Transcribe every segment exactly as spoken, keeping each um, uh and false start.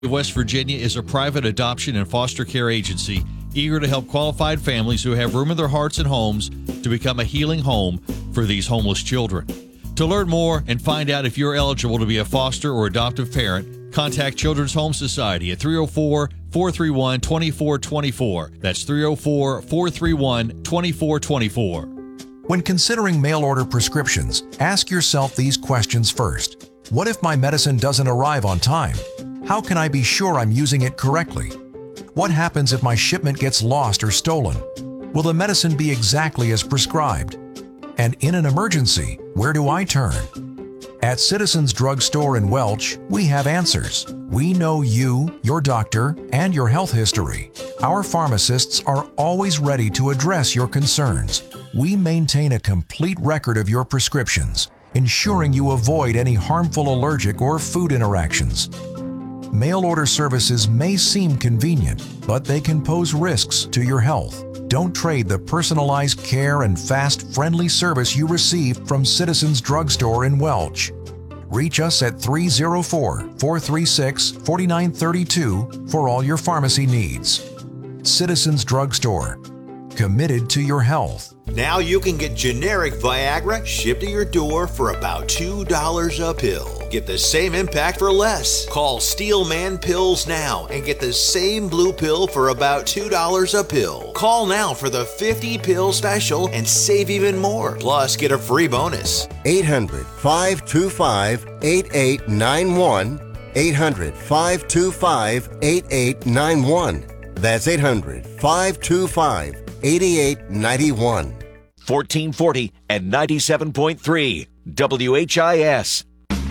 West Virginia is a private adoption and foster care agency eager to help qualified families who have room in their hearts and homes to become a healing home for these homeless children. To learn more and find out if you're eligible to be a foster or adoptive parent, contact Children's Home Society at three oh four, four three one, two four two four. That's three oh four, four three one, two four two four. When considering mail-order prescriptions, ask yourself these questions first. What if my medicine doesn't arrive on time? How can I be sure I'm using it correctly? What happens if my shipment gets lost or stolen? Will the medicine be exactly as prescribed? And in an emergency, where do I turn? At Citizens Drug Store in Welch, we have answers. We know you, your doctor, and your health history. Our pharmacists are always ready to address your concerns. We maintain a complete record of your prescriptions, ensuring you avoid any harmful allergic or food interactions. Mail order services may seem convenient, but they can pose risks to your health. Don't trade the personalized care and fast, friendly service you receive from Citizens Drug Store in Welch. Reach us at three oh four, four three six, four nine three two for all your pharmacy needs. Citizens Drug Store, committed to your health. Now you can get generic Viagra shipped to your door for about two dollars a pill. Get the same impact for less. Call Steelman Pills now and get the same blue pill for about two dollars a pill. Call now for the fifty pill special and save even more. Plus, get a free bonus. eight hundred, five two five, eight eight nine one. eight hundred, five two five, eight eight nine one. That's eight hundred, five two five, eight eight nine one. fourteen forty and ninety-seven point three W H I S.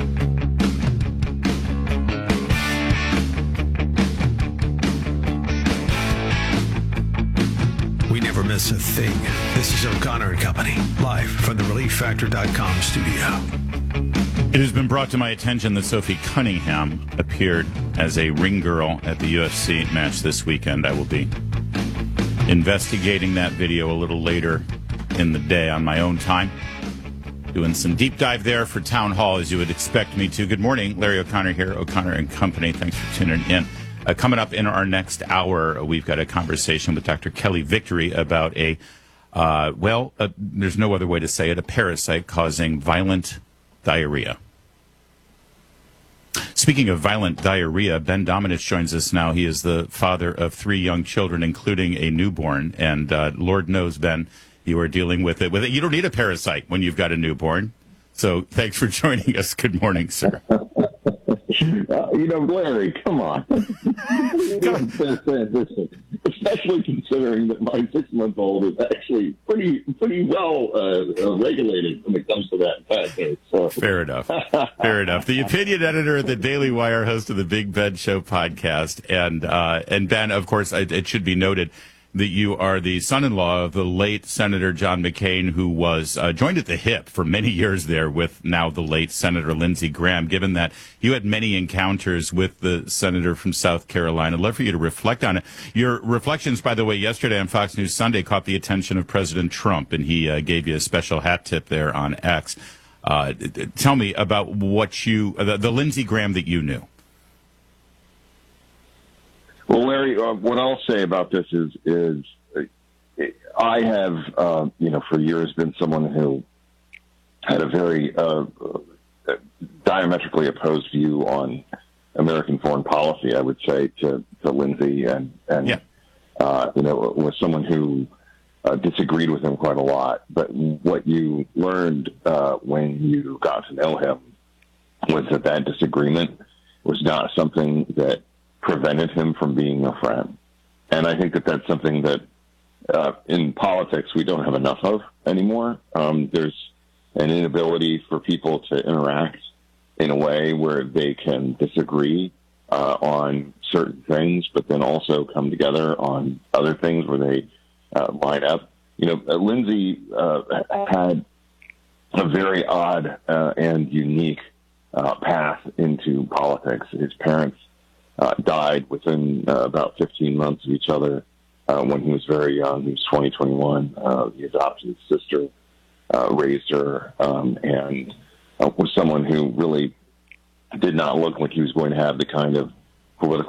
We never miss a thing. This is O'Connor and Company, live from the relief factor dot com studio. It has been brought to my attention that Sophie Cunningham appeared as a ring girl at the U F C match this weekend. I will be investigating that video a little later in the day on my own time. Doing some deep dive there for Town Hall, as you would expect me to. Good morning. Larry O'Connor here, O'Connor and Company. Thanks for tuning in. Uh, coming up in our next hour, we've got a conversation with Doctor Kelly Victory about a, uh, well, uh, there's no other way to say it, a parasite causing violent diarrhea. Speaking of violent diarrhea, Ben Domenech joins us now. He is the father of three young children, including a newborn. And uh, Lord knows, Ben, you are dealing with it. With it. You don't need a parasite when you've got a newborn. So thanks for joining us. Good morning, sir. Uh, you know, Larry, come on. Especially considering that my six-month-old is actually pretty pretty well uh, regulated when it comes to that fact. So. Fair enough. Fair enough. The opinion editor at the Daily Wire, host of the Big Ben Show podcast. And, uh, and Ben, of course, it, it should be noted that you are the son-in-law of the late Senator John McCain, who was uh, joined at the hip for many years there with now the late Senator Lindsey Graham. Given that you had many encounters with the senator from South Carolina, I'd love for you to reflect on it. Your reflections, by the way, yesterday on Fox News Sunday caught the attention of President Trump, and he uh, gave you a special hat tip there on X. Uh, tell me about what you, uh, the, the Lindsey Graham that you knew. Well, Larry, uh, what I'll say about this is, is uh, I have, uh, you know, for years been someone who had a very uh, uh, diametrically opposed view on American foreign policy, I would say, to, to Lindsey, and, and yeah. uh, you know, was someone who uh, disagreed with him quite a lot. But what you learned uh, when you got to know him was that that disagreement was not something that prevented him from being a friend. And I think that that's something that uh, in politics we don't have enough of anymore. Um, there's an inability for people to interact in a way where they can disagree uh, on certain things, but then also come together on other things where they uh, line up. You know, uh, Lindsey uh, had a very odd uh, and unique uh, path into politics. His parents Uh, died within uh, about fifteen months of each other uh, when he was very young. He was twenty, twenty-one. Uh, he adopted his sister, uh, raised her, um, and uh, was someone who really did not look like he was going to have the kind of with a